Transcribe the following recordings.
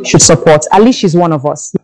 should support. At least she's one of us.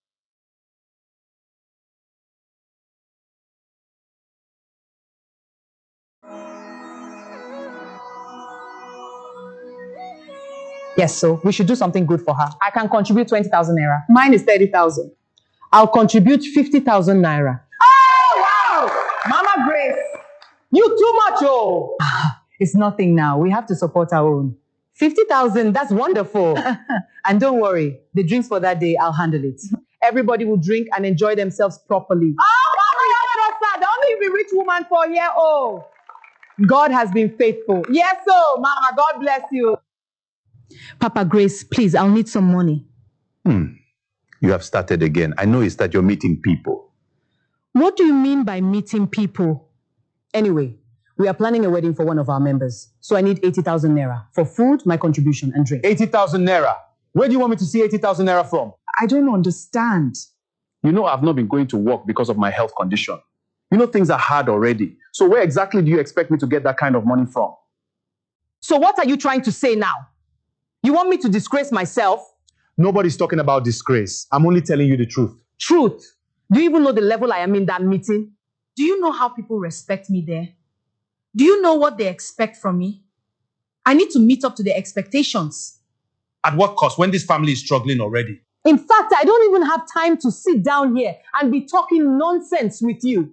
Yes, so we should do something good for her. I can contribute 20,000 naira. Mine is 30,000. I'll contribute 50,000 naira. Oh, wow! Mama Grace, you too much, oh! It's nothing now. We have to support our own. 50,000, that's wonderful. And don't worry, the drinks for that day, I'll handle it. Everybody will drink and enjoy themselves properly. Oh, Mama, the only rich woman for here, oh! God has been faithful. Yes, so, Mama, God bless you. Papa Grace, please, I'll need some money. You have started again. I know it's that you're meeting people. What do you mean by meeting people? Anyway, we are planning a wedding for one of our members. So I need 80,000 naira for food, my contribution, and drink. 80,000 naira? Where do you want me to see 80,000 naira from? I don't understand. You know I've not been going to work because of my health condition. You know things are hard already. So where exactly do you expect me to get that kind of money from? So what are you trying to say now? You want me to disgrace myself? Nobody's talking about disgrace. I'm only telling you the truth. Truth? Do you even know the level I am in that meeting? Do you know how people respect me there? Do you know what they expect from me? I need to meet up to their expectations. At what cost when this family is struggling already? In fact, I don't even have time to sit down here and be talking nonsense with you.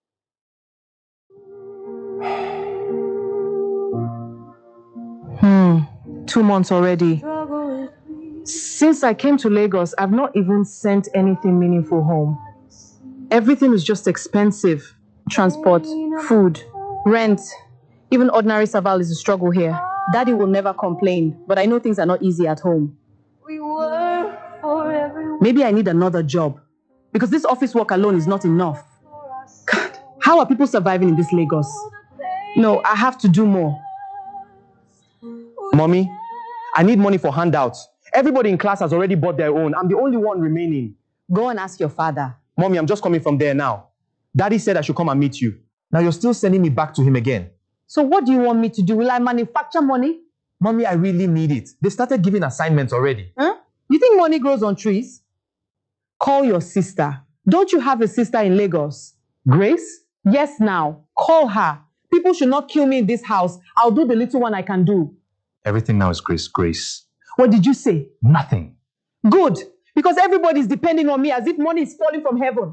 2 months already. Since I came to Lagos, I've not even sent anything meaningful home. Everything is just expensive. Transport, food, rent, even ordinary survival is a struggle here. Daddy will never complain, but I know things are not easy at home. Maybe I need another job, because this office work alone is not enough. God, how are people surviving in this Lagos? No, I have to do more. Mommy, I need money for handouts. Everybody in class has already bought their own. I'm the only one remaining. Go and ask your father. Mommy, I'm just coming from there now. Daddy said I should come and meet you. Now you're still sending me back to him again. So what do you want me to do? Will I manufacture money? Mommy, I really need it. They started giving assignments already. Huh? You think money grows on trees? Call your sister. Don't you have a sister in Lagos? Grace? Yes, now. Call her. People should not kill me in this house. I'll do the little one I can do. Everything now is Grace. Grace. What did you say? Nothing. Good. Because everybody's depending on me as if money is falling from heaven.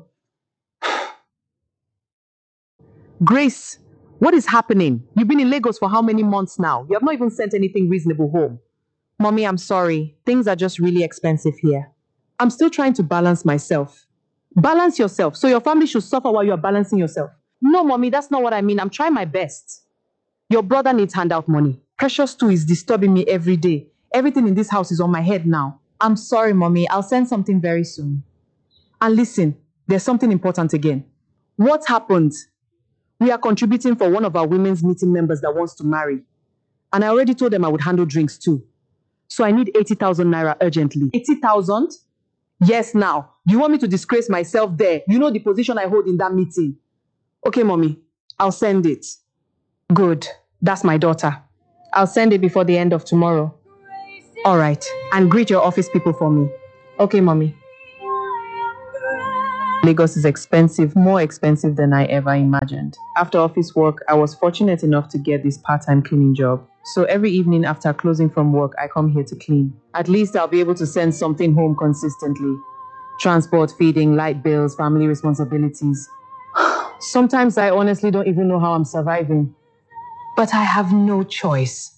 Grace, what is happening? You've been in Lagos for how many months now? You have not even sent anything reasonable home. Mommy, I'm sorry. Things are just really expensive here. I'm still trying to balance myself. Balance yourself. So your family should suffer while you're balancing yourself. No, Mommy, that's not what I mean. I'm trying my best. Your brother needs handout money. Precious too is disturbing me every day. Everything in this house is on my head now. I'm sorry, Mommy. I'll send something very soon. And listen, there's something important again. What happened? We are contributing for one of our women's meeting members that wants to marry. And I already told them I would handle drinks too. So I need 80,000 naira urgently. 80,000? Yes, now. Do you want me to disgrace myself there? You know the position I hold in that meeting. Okay, Mommy. I'll send it. Good. That's my daughter. I'll send it before the end of tomorrow. All right. And greet your office people for me. Okay, Mommy. Lagos is expensive, more expensive than I ever imagined. After office work, I was fortunate enough to get this part-time cleaning job. So every evening after closing from work, I come here to clean. At least I'll be able to send something home consistently. Transport, feeding, light bills, family responsibilities. Sometimes I honestly don't even know how I'm surviving. But I have no choice.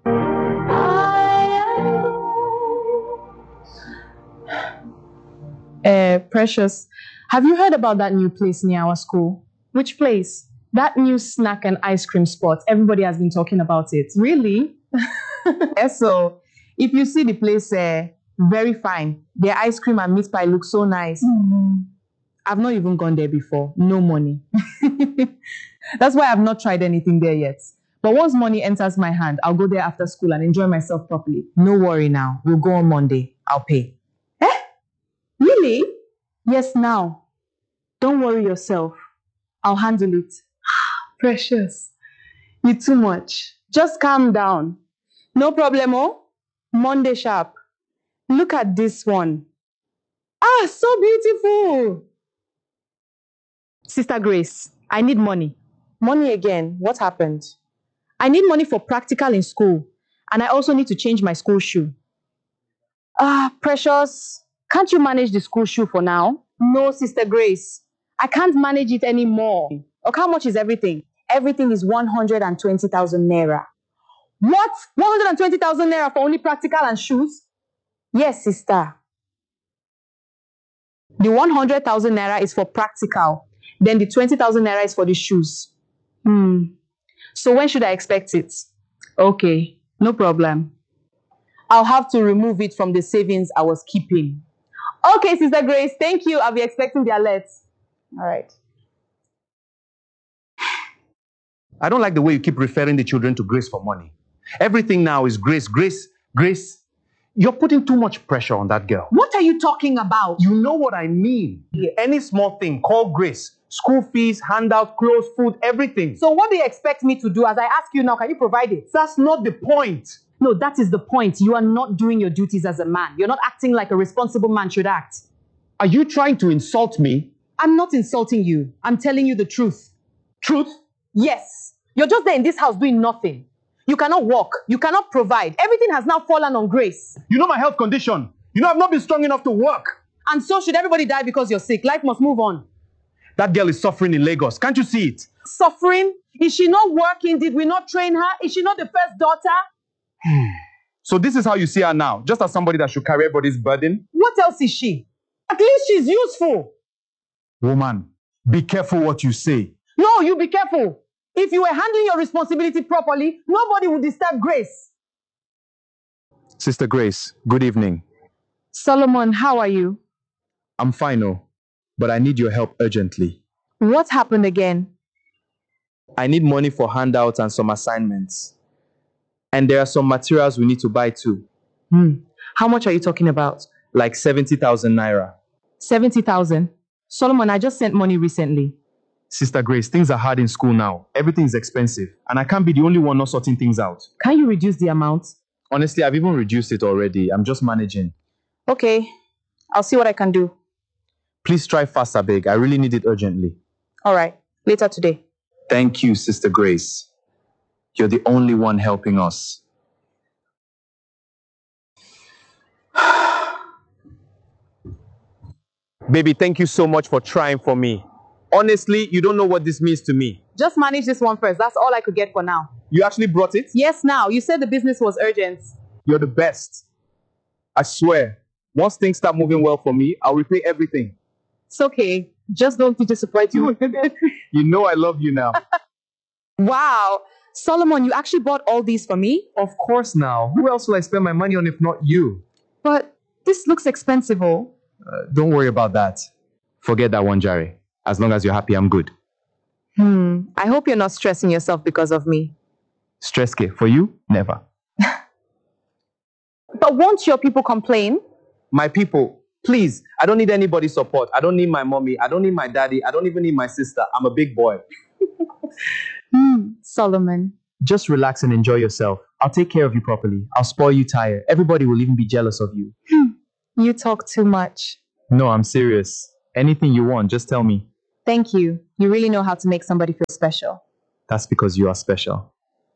Precious, have you heard about that new place near our school? Which place? That new snack and ice cream spot. Everybody has been talking about it. Really? Yes, so if you see the place, very fine. Their ice cream and meat pie look so nice. I've not even gone there before. No money. That's why I've not tried anything there yet. But once money enters my hand, I'll go there after school and enjoy myself properly. No worry now. We'll go on Monday. I'll pay. Really? Yes, now. Don't worry yourself. I'll handle it. Precious. You too much. Just calm down. No problemo. Monday sharp. Look at this one. Ah, so beautiful. Sister Grace, I need money. Money again? What happened? I need money for practical in school. And I also need to change my school shoe. Ah, Precious, can't you manage the school shoe for now? No, Sister Grace. I can't manage it anymore. Okay, how much is everything? Everything is 120,000 naira. What? 120,000 naira for only practical and shoes? Yes, sister. The 100,000 naira is for practical. Then the 20,000 naira is for the shoes. So when should I expect it? Okay, no problem. I'll have to remove it from the savings I was keeping. Okay, Sister Grace, thank you. I'll be expecting the alert. All right. I don't like the way you keep referring the children to Grace for money. Everything now is Grace, Grace, Grace. You're putting too much pressure on that girl. What are you talking about? You know what I mean. Any small thing, call Grace. School fees, handout, clothes, food, everything. So what do you expect me to do? As I ask you now, can you provide it? That's not the point. No, that is the point. You are not doing your duties as a man. You're not acting like a responsible man should act. Are you trying to insult me? I'm not insulting you. I'm telling you the truth. Truth? Yes. You're just there in this house doing nothing. You cannot work. You cannot provide. Everything has now fallen on Grace. You know my health condition. You know I've not been strong enough to work. And so should everybody die because you're sick. Life must move on. That girl is suffering in Lagos. Can't you see it? Suffering? Is she not working? Did we not train her? Is she not the first daughter? So this is how you see her now, just as somebody that should carry everybody's burden? What else is she? At least she's useful. Woman, be careful what you say. No, you be careful. If you were handling your responsibility properly, nobody would disturb Grace. Sister Grace, good evening. Solomon, how are you? I'm fine, oh, but I need your help urgently. What happened again? I need money for handouts and some assignments. And there are some materials we need to buy too. How much are you talking about? Like 70,000 naira. 70,000? Solomon, I just sent money recently. Sister Grace, things are hard in school now. Everything is expensive. And I can't be the only one not sorting things out. Can you reduce the amount? Honestly, I've even reduced it already. I'm just managing. Okay, I'll see what I can do. Please try fast, I beg. I really need it urgently. All right, later today. Thank you, Sister Grace. You're the only one helping us. Baby, thank you so much for trying for me. Honestly, you don't know what this means to me. Just manage this one first. That's all I could get for now. You actually brought it? Yes, now. You said the business was urgent. You're the best. I swear, once things start moving well for me, I'll repay everything. It's okay. Just don't disappoint you. You know I love you now. Wow. Solomon, you actually bought all these for me? Of course now. Who else will I spend my money on if not you? But this looks expensive, oh. Don't worry about that. Forget that one, Jerry. As long as you're happy, I'm good. I hope you're not stressing yourself because of me. Stress, K. For you, never. But won't your people complain? My people, please, I don't need anybody's support. I don't need my mommy. I don't need my daddy. I don't even need my sister. I'm a big boy. Solomon. Just relax and enjoy yourself. I'll take care of you properly. I'll spoil you tired. Everybody will even be jealous of you. You talk too much. No, I'm serious. Anything you want, just tell me. Thank you. You really know how to make somebody feel special. That's because you are special.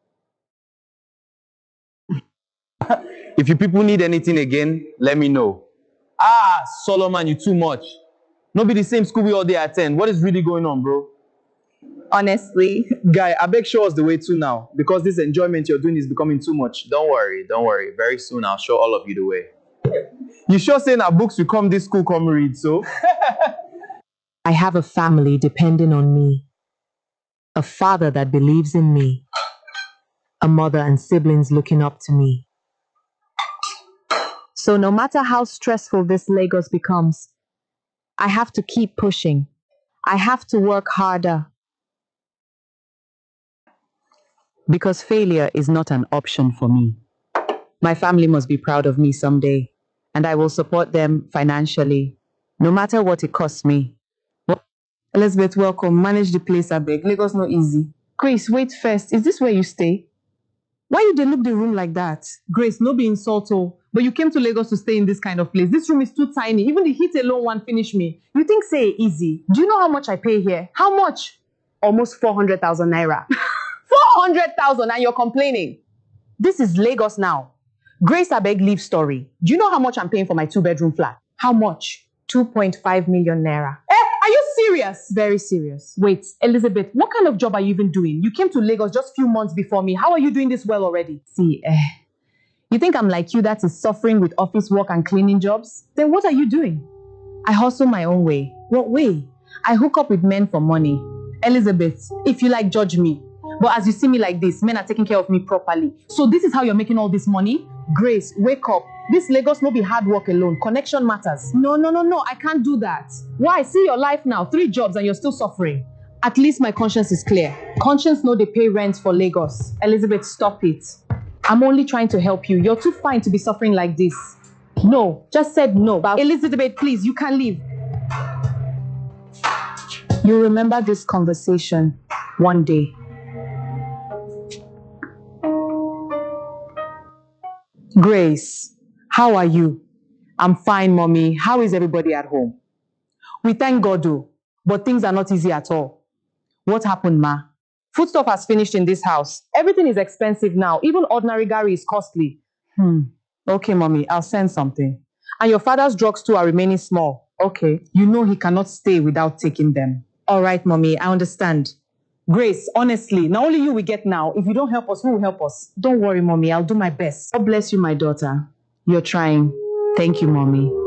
If you people need anything again, let me know. Solomon, you too much. Not be the same school we all day attend. What is really going on, bro? Honestly. Guy, I beg show us the way too now. Because this enjoyment you're doing is becoming too much. Don't worry. Very soon I'll show all of you the way. You sure saying our books will come this school come read, so? I have a family depending on me, a father that believes in me, a mother and siblings looking up to me. So no matter how stressful this Lagos becomes, I have to keep pushing. I have to work harder. Because failure is not an option for me. My family must be proud of me someday, and I will support them financially, no matter what it costs me. Elizabeth, welcome. Manage the place, I beg. Lagos not easy. Grace, wait first. Is this where you stay? Why you dey look the room like that? Grace, no be insult oh. But you came to Lagos to stay in this kind of place. This room is too tiny. Even the heat alone won't finish me. You think say easy? Do you know how much I pay here? How much? Almost 400,000 naira. 400,000 and you're complaining. This is Lagos now. Grace Abeg leave story. Do you know how much I'm paying for my 2-bedroom flat? How much? 2.5 million naira. Are you serious? Very serious. Wait, Elizabeth, what kind of job are you even doing? You came to Lagos just a few months before me. How are you doing this well already? See, you think I'm like you that is suffering with office work and cleaning jobs? Then what are you doing? I hustle my own way. What way? I hook up with men for money. Elizabeth, if you like, judge me. But as you see me like this, men are taking care of me properly. So this is how you're making all this money? Grace, wake up. This Lagos no be hard work alone. Connection matters. No, I can't do that. Why? See your life now. 3 jobs and you're still suffering. At least my conscience is clear. Conscience know they pay rent for Lagos. Elizabeth, stop it. I'm only trying to help you. You're too fine to be suffering like this. No, just said no. Elizabeth, please, you can leave. You'll remember this conversation one day. Grace, how are you? I'm fine, mommy. How is everybody at home? We thank God, though, but things are not easy at all. What happened, ma? Foodstuff has finished in this house. Everything is expensive now. Even ordinary gari is costly. Okay, mommy, I'll send something. And your father's drugs too are remaining small. Okay. You know he cannot stay without taking them. All right, mommy, I understand. Grace, honestly, not only you we get now. If you don't help us, who will help us? Don't worry, mommy. I'll do my best. God bless you, my daughter. You're trying. Thank you, mommy.